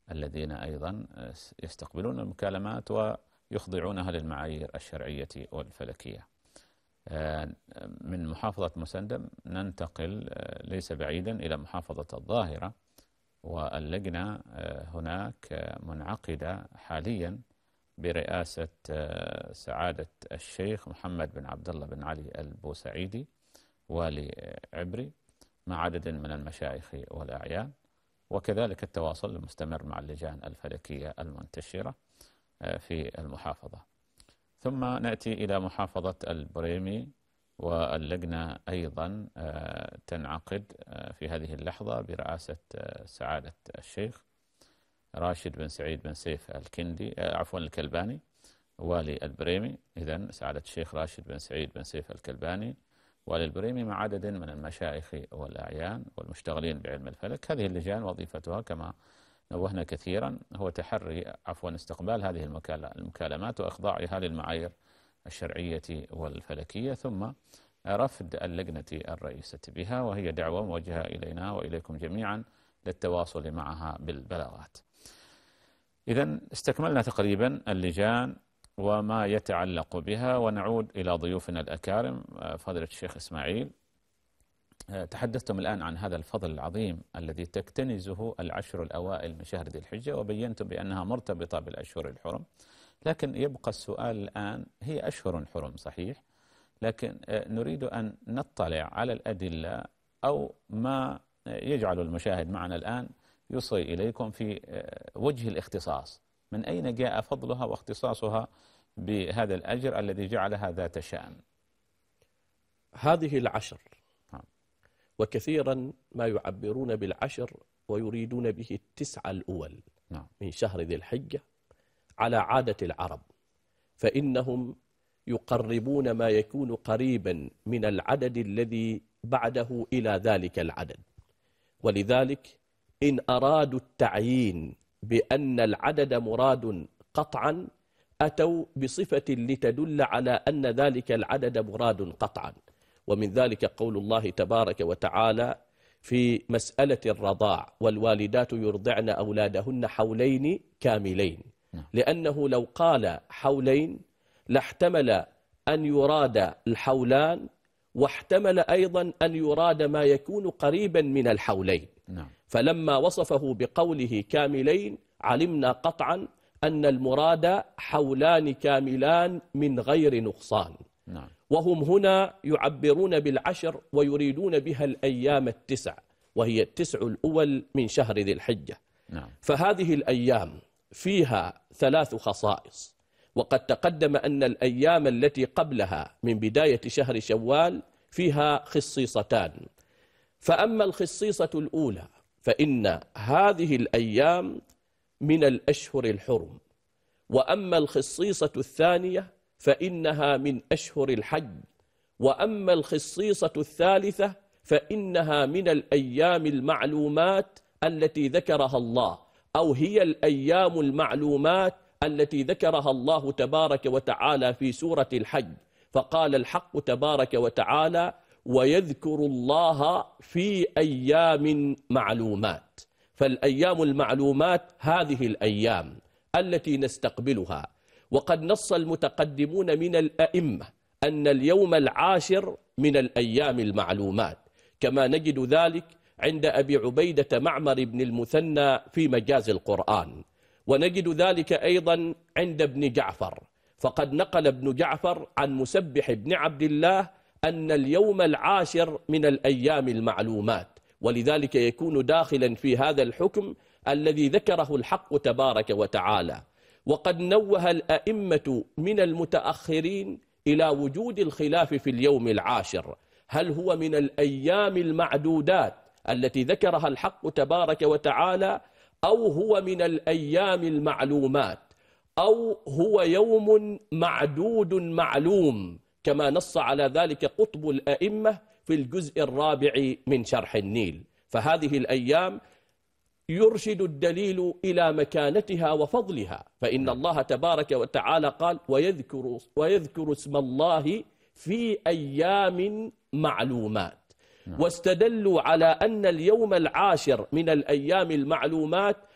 الذين أيضا يستقبلون المكالمات ويخضعونها للمعايير الشرعية والفلكية. من محافظة مسندم ننتقل ليس بعيدا إلى محافظة الظاهرة، واللجنة هناك منعقدة حاليا برئاسة سعادة الشيخ محمد بن عبد الله بن علي البوسعيدي والي عبري مع عدد من المشايخ والأعيان، وكذلك التواصل المستمر مع اللجان الفلكية المنتشرة في المحافظة. ثم نأتي إلى محافظة البريمي، واللجنة أيضا تنعقد في هذه اللحظة برئاسة سعادة الشيخ راشد بن سعيد بن سيف الكلباني والي البريمي. إذن سعادة الشيخ راشد بن سعيد بن سيف الكلباني والي البريمي مع عدد من المشايخ والأعيان والمشتغلين بعلم الفلك. هذه اللجان وظيفتها كما نوهنا كثيرا هو استقبال هذه المكالمات وإخضاعها للمعايير الشرعية والفلكية، ثم رفض اللجنة الرئيسة بها، وهي دعوة موجهة إلينا وإليكم جميعا للتواصل معها بالبلاغات. إذن استكملنا تقريبا اللجان وما يتعلق بها، ونعود إلى ضيوفنا الأكارم. فضيلة الشيخ إسماعيل، تحدثتم الآن عن هذا الفضل العظيم الذي تكتنزه العشر الأوائل من شهر ذي الحجة، وبينتم بأنها مرتبطة بالأشهر الحرم، لكن يبقى السؤال الآن، هي أشهر حرم صحيح، لكن نريد أن نطلع على الأدلة أو ما يجعل المشاهد معنا الآن يوصي إليكم في وجه الاختصاص، من أين جاء فضلها واختصاصها بهذا الأجر الذي جعلها ذات شأن؟ هذه العشر، وكثيرا ما يعبرون بالعشر ويريدون به التسعة الأول من شهر ذي الحجة على عادة العرب، فإنهم يقربون ما يكون قريبا من العدد الذي بعده إلى ذلك العدد، ولذلك إن أرادوا التعيين بأن العدد مراد قطعا أتوا بصفة لتدل على أن ذلك العدد مراد قطعا. ومن ذلك قول الله تبارك وتعالى في مسألة الرضاع: والوالدات يرضعن أولادهن حولين كاملين، لأنه لو قال حولين لاحتمل أن يراد الحولان، واحتمل أيضا أن يراد ما يكون قريبا من الحولين. فلما وصفه بقوله كاملين علمنا قطعا أن المراد حولان كاملان من غير نقصان. وهم هنا يعبرون بالعشر ويريدون بها الأيام التسع، وهي التسع الأول من شهر ذي الحجة. فهذه الأيام فيها ثلاث خصائص، وقد تقدم أن الأيام التي قبلها من بداية شهر شوال فيها خصيصتان. فأما الخصيصة الأولى فإن هذه الأيام من الأشهر الحرم، وأما الخصيصة الثانية فإنها من أشهر الحج، وأما الخصيصة الثالثة فإنها من الأيام المعلومات التي ذكرها الله، أو هي الأيام المعلومات التي ذكرها الله تبارك وتعالى في سورة الحج، فقال الحق تبارك وتعالى: ويذكر الله في أيام معلومات. فالأيام المعلومات هذه الأيام التي نستقبلها. وقد نص المتقدمون من الأئمة أن اليوم العاشر من الأيام المعلومات، كما نجد ذلك عند أبي عبيدة معمر بن المثنى في مجاز القرآن، ونجد ذلك أيضا عند ابن جعفر، فقد نقل ابن جعفر عن مسبح بن عبد الله أن اليوم العاشر من الأيام المعلومات، ولذلك يكون داخلا في هذا الحكم الذي ذكره الحق تبارك وتعالى. وقد نوه الأئمة من المتأخرين إلى وجود الخلاف في اليوم العاشر، هل هو من الأيام المعدودات التي ذكرها الحق تبارك وتعالى، أو هو من الأيام المعلومات، أو هو يوم معدود معلوم، كما نص على ذلك قطب الأئمة في الجزء الرابع من شرح النيل. فهذه الأيام يرشد الدليل إلى مكانتها وفضلها، فإن الله تبارك وتعالى قال: ويذكر اسم الله في أيام معلومات. واستدلوا على أن اليوم العاشر من الأيام المعلومات